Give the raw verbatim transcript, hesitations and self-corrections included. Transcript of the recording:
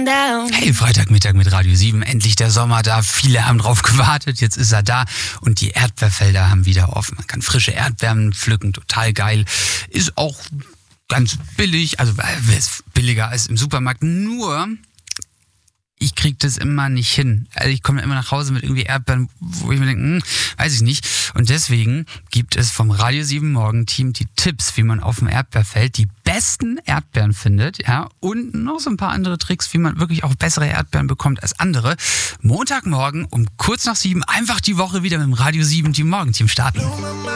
down. Hey, Freitagmittag mit Radio sieben, endlich der Sommer da. Viele haben drauf gewartet, jetzt ist er da und die Erdbeerfelder haben wieder offen. Man kann frische Erdbeeren pflücken, total geil. Ist auch ganz billig, also ist billiger als im Supermarkt, nur ich krieg das immer nicht hin. Also ich komme immer nach Hause mit irgendwie Erdbeeren, wo ich mir denke, hm, weiß ich nicht. Und deswegen gibt es vom Radio sieben Morgenteam die Tipps, wie man auf dem Erdbeerfeld die besten Erdbeeren findet, ja, und noch so ein paar andere Tricks, wie man wirklich auch bessere Erdbeeren bekommt als andere. Montagmorgen um kurz nach sieben einfach die Woche wieder mit dem Radio sieben Team Morgenteam starten.